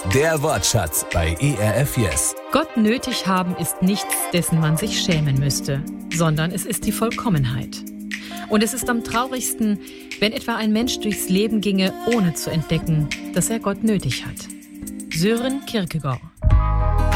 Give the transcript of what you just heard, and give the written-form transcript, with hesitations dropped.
Der Wortschatz bei ERF Yes. Gott nötig haben ist nichts, dessen man sich schämen müsste, sondern es ist die Vollkommenheit. Und es ist am traurigsten, wenn etwa ein Mensch durchs Leben ginge, ohne zu entdecken, dass er Gott nötig hat. Søren Kierkegaard.